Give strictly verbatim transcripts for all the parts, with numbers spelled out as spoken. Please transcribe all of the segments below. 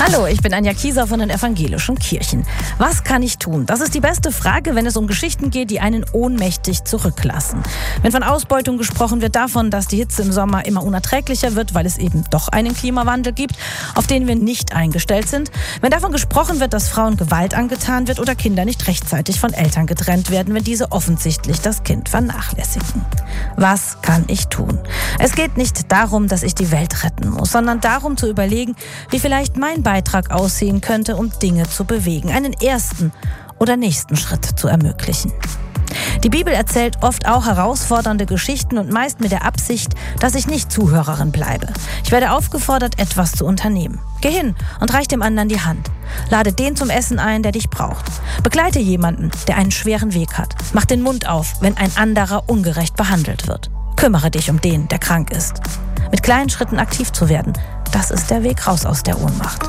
Hallo, ich bin Anja Kieser von den Evangelischen Kirchen. Was kann ich tun? Das ist die beste Frage, wenn es um Geschichten geht, die einen ohnmächtig zurücklassen. Wenn von Ausbeutung gesprochen wird, davon, dass die Hitze im Sommer immer unerträglicher wird, weil es eben doch einen Klimawandel gibt, auf den wir nicht eingestellt sind. Wenn davon gesprochen wird, dass Frauen Gewalt angetan wird oder Kinder nicht rechtzeitig von Eltern getrennt werden, wenn diese offensichtlich das Kind vernachlässigen. Was kann ich tun? Es geht nicht darum, dass ich die Welt retten muss, sondern darum zu überlegen, wie vielleicht mein Beitrag aussehen könnte, um Dinge zu bewegen, einen ersten oder nächsten Schritt zu ermöglichen. Die Bibel erzählt oft auch herausfordernde Geschichten und meist mit der Absicht, dass ich nicht Zuhörerin bleibe. Ich werde aufgefordert, etwas zu unternehmen. Geh hin und reich dem anderen die Hand. Lade den zum Essen ein, der dich braucht. Begleite jemanden, der einen schweren Weg hat. Mach den Mund auf, wenn ein anderer ungerecht behandelt wird. Kümmere dich um den, der krank ist. Mit kleinen Schritten aktiv zu werden, das ist der Weg raus aus der Ohnmacht.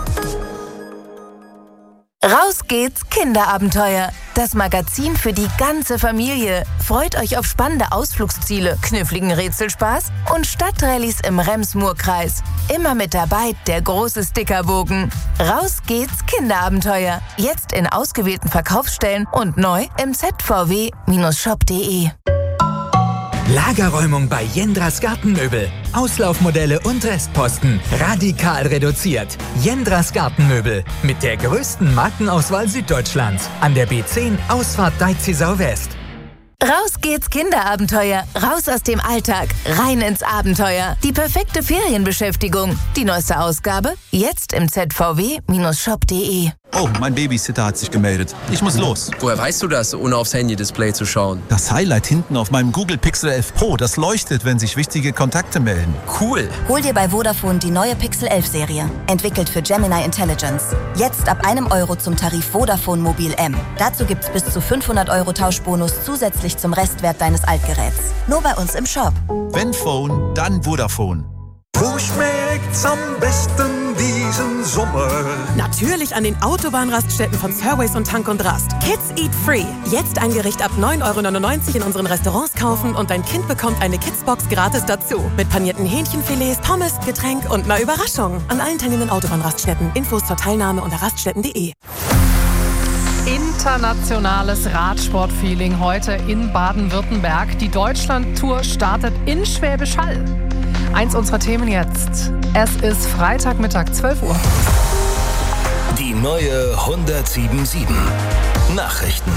Raus geht's, Kinderabenteuer. Das Magazin für die ganze Familie. Freut euch auf spannende Ausflugsziele, kniffligen Rätselspaß und Stadtrallyes im Rems-Murr-Kreis. Immer mit dabei der große Stickerbogen. Raus geht's, Kinderabenteuer. Jetzt in ausgewählten Verkaufsstellen und neu im z v w Shop punkt de. Lagerräumung bei Jendras Gartenmöbel. Auslaufmodelle und Restposten radikal reduziert. Jendras Gartenmöbel mit der größten Markenauswahl Süddeutschlands. An der B zehn Ausfahrt Deizisau West. Raus geht's, Kinderabenteuer. Raus aus dem Alltag. Rein ins Abenteuer. Die perfekte Ferienbeschäftigung. Die neueste Ausgabe jetzt im z v w Shop punkt de. Oh, mein Babysitter hat sich gemeldet. Ich muss los. Woher weißt du das, ohne aufs Handy-Display zu schauen? Das Highlight hinten auf meinem Google Pixel elf Pro, das leuchtet, wenn sich wichtige Kontakte melden. Cool. Hol dir bei Vodafone die neue Pixel elf Serie. Entwickelt für Gemini Intelligence. Jetzt ab einem Euro zum Tarif Vodafone Mobil M. Dazu gibt's bis zu fünfhundert Euro Tauschbonus zusätzlich zum Restwert deines Altgeräts. Nur bei uns im Shop. Wenn Phone, dann Vodafone. Wo schmeckt's am besten diesen Sommer? Natürlich an den Autobahnraststätten von Surways und Tank und Rast. Kids Eat Free. Jetzt ein Gericht ab neun Euro neunundneunzig in unseren Restaurants kaufen und dein Kind bekommt eine Kidsbox gratis dazu. Mit panierten Hähnchenfilets, Pommes, Getränk und einer Überraschung. An allen teilnehmenden Autobahnraststätten. Infos zur Teilnahme unter raststätten punkt de. Internationales Radsportfeeling heute in Baden-Württemberg. Die Deutschlandtour startet in Schwäbisch Hall. Eins unserer Themen jetzt. Es ist Freitagmittag, zwölf Uhr. Die neue hundertsiebenundsiebzig. Nachrichten.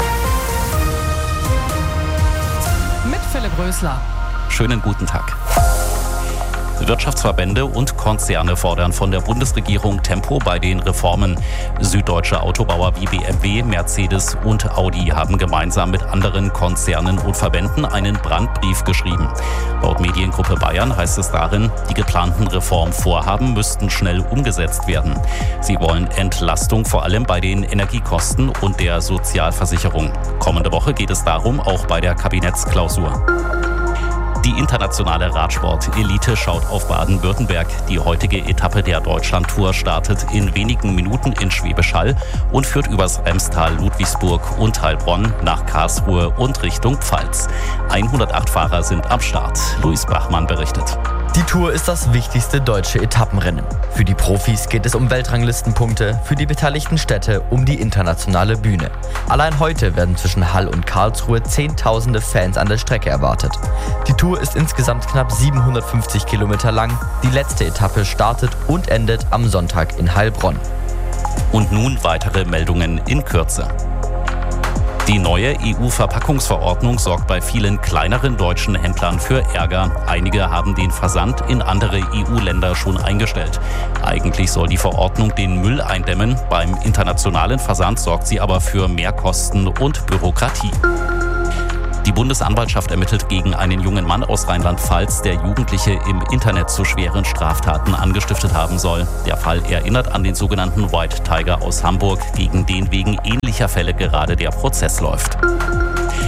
Mit Philipp Rösler. Schönen guten Tag. Wirtschaftsverbände und Konzerne fordern von der Bundesregierung Tempo bei den Reformen. Süddeutsche Autobauer wie B M W, Mercedes und Audi haben gemeinsam mit anderen Konzernen und Verbänden einen Brandbrief geschrieben. Laut Mediengruppe Bayern heißt es darin, die geplanten Reformvorhaben müssten schnell umgesetzt werden. Sie wollen Entlastung vor allem bei den Energiekosten und der Sozialversicherung. Kommende Woche geht es darum, auch bei der Kabinettsklausur. Die internationale Radsport-Elite schaut auf Baden-Württemberg. Die heutige Etappe der Deutschlandtour startet in wenigen Minuten in Schwäbisch Hall und führt übers Remstal, Ludwigsburg und Heilbronn nach Karlsruhe und Richtung Pfalz. hundertacht Fahrer sind am Start. Luis Bachmann berichtet. Die Tour ist das wichtigste deutsche Etappenrennen. Für die Profis geht es um Weltranglistenpunkte, für die beteiligten Städte um die internationale Bühne. Allein heute werden zwischen Hall und Karlsruhe Zehntausende Fans an der Strecke erwartet. Die Tour ist insgesamt knapp siebenhundertfünfzig Kilometer lang. Die letzte Etappe startet und endet am Sonntag in Heilbronn. Und nun weitere Meldungen in Kürze. Die neue E U-Verpackungsverordnung sorgt bei vielen kleineren deutschen Händlern für Ärger. Einige haben den Versand in andere E U-Länder schon eingestellt. Eigentlich soll die Verordnung den Müll eindämmen. Beim internationalen Versand sorgt sie aber für Mehrkosten und Bürokratie. Die Bundesanwaltschaft ermittelt gegen einen jungen Mann aus Rheinland-Pfalz, der Jugendliche im Internet zu schweren Straftaten angestiftet haben soll. Der Fall erinnert an den sogenannten White Tiger aus Hamburg, gegen den wegen ähnlicher Fälle gerade der Prozess läuft.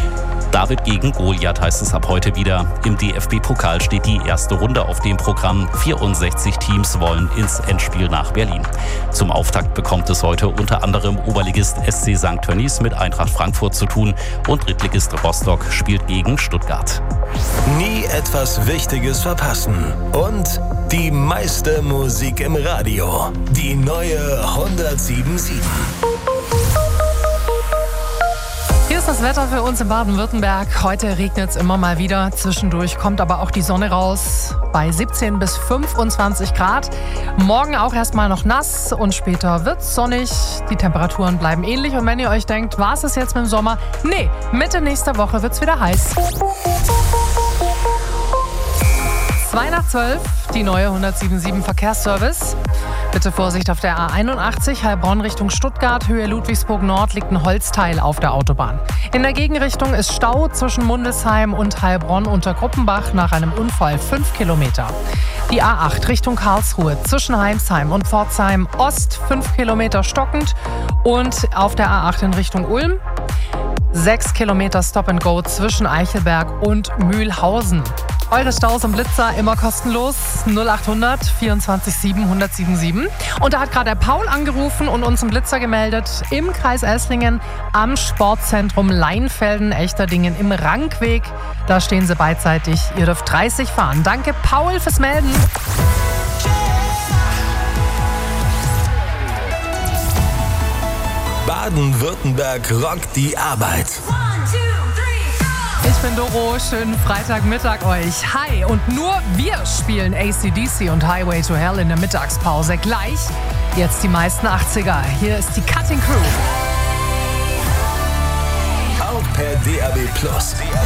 David gegen Goliath heißt es ab heute wieder. Im D F B-Pokal steht die erste Runde auf dem Programm. vierundsechzig Teams wollen ins Endspiel nach Berlin. Zum Auftakt bekommt es heute unter anderem Oberligist S C Sankt Tönnies mit Eintracht Frankfurt zu tun und Drittligist Rostock spielt gegen Stuttgart. Nie etwas Wichtiges verpassen. Und die meiste Musik im Radio. Die neue hundertsieben Komma sieben. Hier ist das Wetter für uns in Baden-Württemberg. Heute regnet es immer mal wieder. Zwischendurch kommt aber auch die Sonne raus bei siebzehn bis fünfundzwanzig Grad. Morgen auch erstmal noch nass und später wird es sonnig. Die Temperaturen bleiben ähnlich. Und wenn ihr euch denkt, war es das jetzt mit dem Sommer? Nee, Mitte nächster Woche wird es wieder heiß. zwei nach zwölf, die neue hundertsieben Komma sieben Verkehrsservice. Bitte Vorsicht auf der A einundachtzig, Heilbronn Richtung Stuttgart, Höhe Ludwigsburg Nord liegt ein Holzteil auf der Autobahn. In der Gegenrichtung ist Stau zwischen Mundelsheim und Heilbronn unter Gruppenbach nach einem Unfall fünf Kilometer. Die A acht Richtung Karlsruhe zwischen Heimsheim und Pforzheim Ost fünf Kilometer stockend und auf der A acht in Richtung Ulm sechs Kilometer Stop and Go zwischen Eichelberg und Mühlhausen. Eure Staus und Blitzer immer kostenlos. null achthundert vierundzwanzig sieben hundertsiebenundsieben. Und da hat gerade der Paul angerufen und uns einen Blitzer gemeldet im Kreis Esslingen am Sportzentrum Leinfelden-Echterdingen im Rankweg. Da stehen sie beidseitig. Ihr dürft dreißig fahren. Danke, Paul, fürs Melden. Baden-Württemberg rockt die Arbeit. Ich bin Doro, schönen Freitagmittag euch. Hi, und nur wir spielen A C D C und Highway to Hell in der Mittagspause. Gleich jetzt die meisten achtziger. Hier ist die Cutting Crew. Auch per D A B Plus.